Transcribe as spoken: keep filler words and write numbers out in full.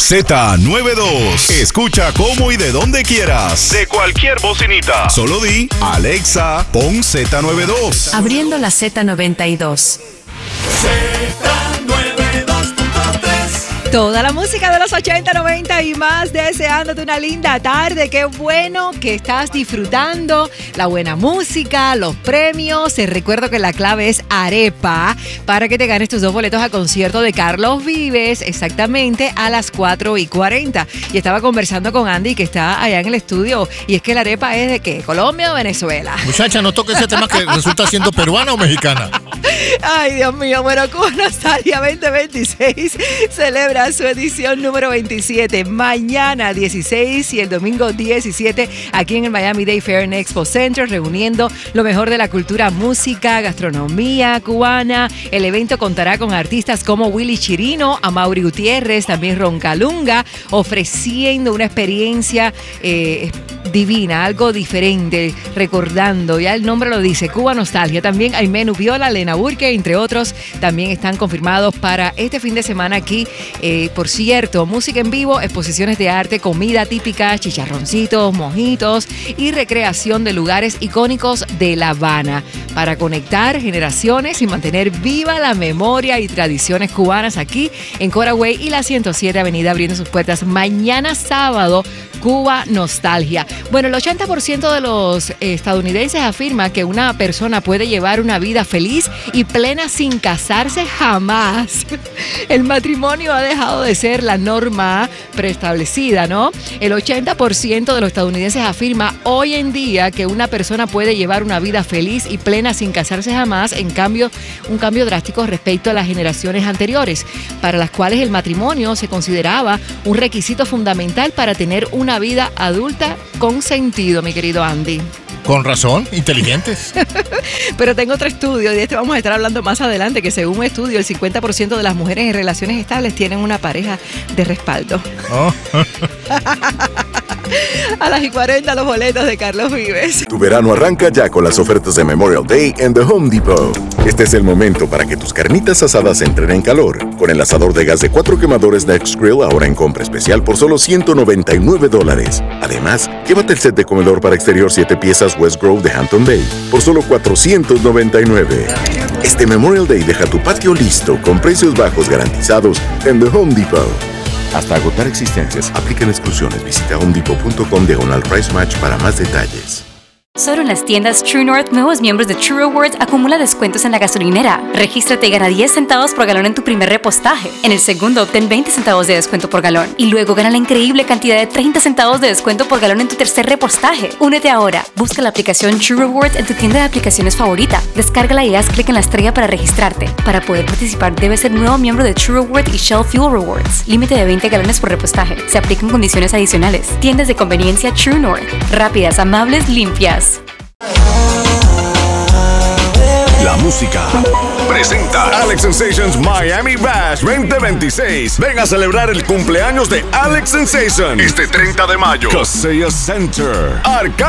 Z noventa y dos. Escucha cómo y de donde quieras. De cualquier bocinita. Solo di, Alexa, pon Z noventa y dos. Abriendo la Z noventa y dos. Z noventa y dos punto tres. Toda la música de los ochenta, noventa y más, deseándote una linda tarde. Qué bueno que estás disfrutando la buena música, los premios. Te recuerdo que la clave es arepa para que te ganes tus dos boletos al concierto de Carlos Vives, exactamente a las cuatro y cuarenta. Y estaba conversando con Andy, que está allá en el estudio, y es que la arepa es de ¿qué? ¿Colombia o Venezuela? Muchacha, no toques ese tema que resulta siendo peruana o mexicana. Ay, Dios mío. Bueno, Cuba Nostalgia veinte veintiséis celebra su edición número veintisiete. Mañana dieciséis y el domingo diecisiete aquí en el Miami Day Fair and Expo Center, reuniendo lo mejor de la cultura, música, gastronomía cubana. El evento contará con artistas como Willy Chirino, Amaury Gutiérrez, también Roncalunga, ofreciendo una experiencia eh, divina, algo diferente, recordando, ya el nombre lo dice, Cuba Nostalgia. También Aimee Viola, Lena Burke, entre otros, también están confirmados para este fin de semana aquí. Eh, por cierto, música en vivo, exposiciones de arte, comida típica, chicharroncitos, mojitos y recreación de lugares icónicos de La Habana para conectar generaciones y mantener viva la memoria y tradiciones cubanas aquí en Coraway y la ciento siete Avenida, abriendo sus puertas mañana sábado. Cuba Nostalgia. Bueno, el ochenta por ciento de los estadounidenses afirma que una persona puede llevar una vida feliz y plena sin casarse jamás. El matrimonio ha dejado de ser la norma preestablecida, ¿no? El ochenta por ciento de los estadounidenses afirma hoy en día que una persona puede llevar una vida feliz y plena sin casarse jamás. En cambio, un cambio drástico respecto a las generaciones anteriores, para las cuales el matrimonio se consideraba un requisito fundamental para tener una Una vida adulta con sentido, mi querido Andy. Con razón, inteligentes. Pero tengo otro estudio, y de este vamos a estar hablando más adelante, que según un estudio, el cincuenta por ciento de las mujeres en relaciones estables tienen una pareja de respaldo. Oh. A las y cuarenta los boletos de Carlos Vives. Tu verano arranca ya con las ofertas de Memorial Day en The Home Depot. Este es el momento para que tus carnitas asadas entren en calor. Con el asador de gas de cuatro quemadores Nextgrill ahora en compra especial por solo ciento noventa y nueve dólares. Además, llévate el set de comedor para exterior siete piezas West Grove de Hampton Bay por solo cuatrocientos noventa y nueve. Este Memorial Day deja tu patio listo con precios bajos garantizados en The Home Depot. Hasta agotar existencias, aplican exclusiones. Visita homedepot.com diagonal price match para más detalles. Solo en las tiendas True North, nuevos miembros de True Rewards acumula descuentos en la gasolinera. Regístrate y gana diez centavos por galón en tu primer repostaje. En el segundo, obtén veinte centavos de descuento por galón. Y luego gana la increíble cantidad de treinta centavos de descuento por galón en tu tercer repostaje. Únete ahora. Busca la aplicación True Rewards en tu tienda de aplicaciones favorita. Descárgala y haz clic en la estrella para registrarte. Para poder participar, debes ser nuevo miembro de True Rewards y Shell Fuel Rewards. Límite de veinte galones por repostaje. Se aplican condiciones adicionales. Tiendas de conveniencia True North. Rápidas, amables, limpias. La música presenta Alex Sensations Miami Bash veinte veintiséis. Ven a celebrar el cumpleaños de Alex Sensation este treinta de mayo. Kaseya Center. Arcángel